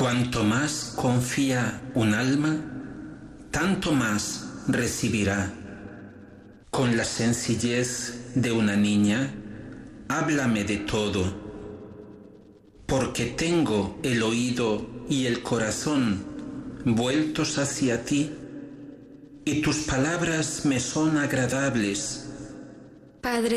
Cuanto más confía un alma, tanto más recibirá. Con la sencillez de una niña, háblame de todo, porque tengo el oído y el corazón vueltos hacia ti, y tus palabras me son agradables. Padre